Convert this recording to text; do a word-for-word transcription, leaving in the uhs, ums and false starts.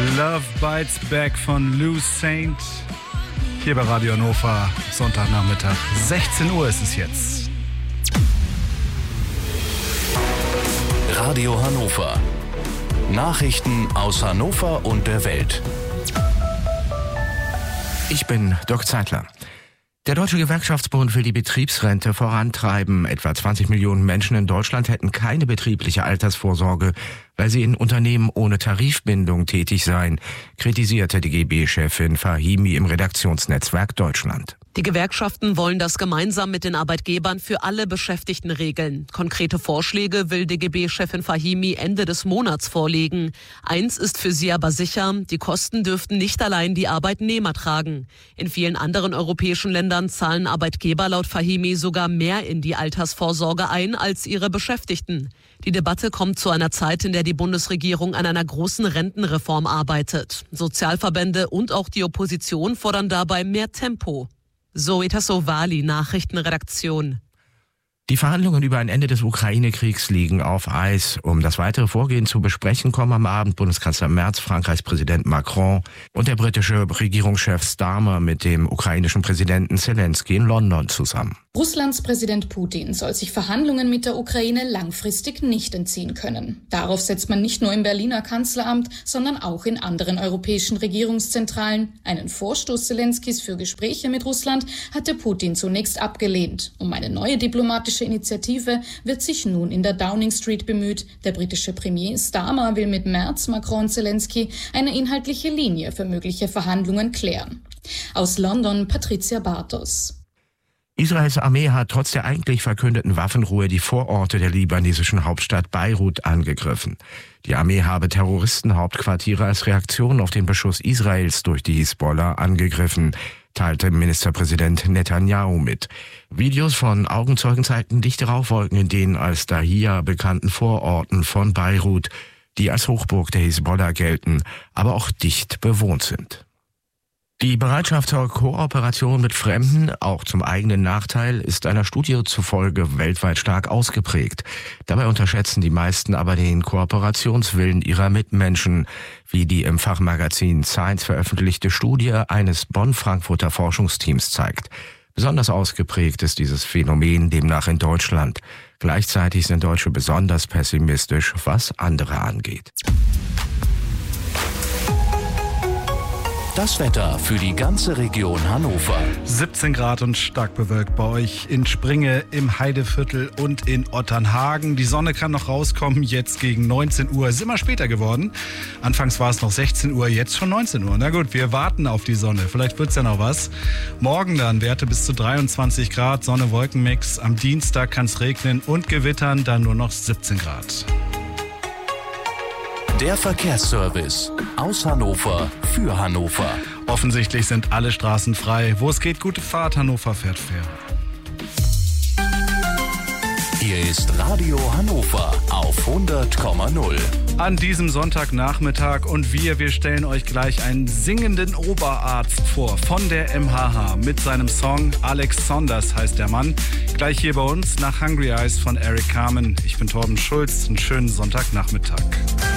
Love Bites Back von Lou Saint. Hier bei Radio Hannover, Sonntagnachmittag. sechzehn Uhr ist es jetzt. Radio Hannover. Nachrichten aus Hannover und der Welt. Ich bin Dirk Zeitler. Der Deutsche Gewerkschaftsbund will die Betriebsrente vorantreiben. Etwa zwanzig Millionen Menschen in Deutschland hätten keine betriebliche Altersvorsorge, weil sie in Unternehmen ohne Tarifbindung tätig seien, kritisierte die G B-Chefin Fahimi im Redaktionsnetzwerk Deutschland. Die Gewerkschaften wollen das gemeinsam mit den Arbeitgebern für alle Beschäftigten regeln. Konkrete Vorschläge will D G B-Chefin Fahimi Ende des Monats vorlegen. Eins ist für sie aber sicher, die Kosten dürften nicht allein die Arbeitnehmer tragen. In vielen anderen europäischen Ländern zahlen Arbeitgeber laut Fahimi sogar mehr in die Altersvorsorge ein als ihre Beschäftigten. Die Debatte kommt zu einer Zeit, in der die Bundesregierung an einer großen Rentenreform arbeitet. Sozialverbände und auch die Opposition fordern dabei mehr Tempo. Zoe Tassovali, Nachrichtenredaktion. Die Verhandlungen über ein Ende des Ukraine-Kriegs liegen auf Eis. Um das weitere Vorgehen zu besprechen, kommen am Abend Bundeskanzler Merz, Frankreichs Präsident Macron und der britische Regierungschef Starmer mit dem ukrainischen Präsidenten Zelensky in London zusammen. Russlands Präsident Putin soll sich Verhandlungen mit der Ukraine langfristig nicht entziehen können. Darauf setzt man nicht nur im Berliner Kanzleramt, sondern auch in anderen europäischen Regierungszentralen. Einen Vorstoß Zelenskys für Gespräche mit Russland hatte Putin zunächst abgelehnt. Um eine neue diplomatische Initiative wird sich nun in der Downing Street bemüht. Der britische Premier Starmer will mit Merz, Macron und Zelensky eine inhaltliche Linie für mögliche Verhandlungen klären. Aus London Patricia Bartos. Israels Armee hat trotz der eigentlich verkündeten Waffenruhe die Vororte der libanesischen Hauptstadt Beirut angegriffen. Die Armee habe Terroristenhauptquartiere als Reaktion auf den Beschuss Israels durch die Hisbollah angegriffen, teilte Ministerpräsident Netanyahu mit. Videos von Augenzeugen zeigten dichte Rauchwolken in den als Dahia bekannten Vororten von Beirut, die als Hochburg der Hisbollah gelten, aber auch dicht bewohnt sind. Die Bereitschaft zur Kooperation mit Fremden, auch zum eigenen Nachteil, ist einer Studie zufolge weltweit stark ausgeprägt. Dabei unterschätzen die meisten aber den Kooperationswillen ihrer Mitmenschen, wie die im Fachmagazin Science veröffentlichte Studie eines Bonn-Frankfurter Forschungsteams zeigt. Besonders ausgeprägt ist dieses Phänomen demnach in Deutschland. Gleichzeitig sind Deutsche besonders pessimistisch, was andere angeht. Das Wetter für die ganze Region Hannover. siebzehn Grad und stark bewölkt bei euch in Springe, im Heideviertel und in Otternhagen. Die Sonne kann noch rauskommen, jetzt gegen neunzehn Uhr. Ist immer später geworden. Anfangs war es noch sechzehn Uhr, jetzt schon neunzehn Uhr. Na gut, wir warten auf die Sonne. Vielleicht wird's ja noch was. Morgen dann Werte bis zu dreiundzwanzig Grad, Sonne-Wolken-Mix. Am Dienstag kann es regnen und gewittern, dann nur noch siebzehn Grad. Der Verkehrsservice aus Hannover für Hannover. Offensichtlich sind alle Straßen frei. Wo es geht, gute Fahrt. Hannover fährt fair. Hier ist Radio Hannover auf hundert Komma null. An diesem Sonntagnachmittag und wir, wir stellen euch gleich einen singenden Oberarzt vor von der M H H mit seinem Song Alex Saunders heißt der Mann. Gleich hier bei uns nach Hungry Eyes von Eric Carmen. Ich bin Torben Schulz. Einen schönen Sonntagnachmittag.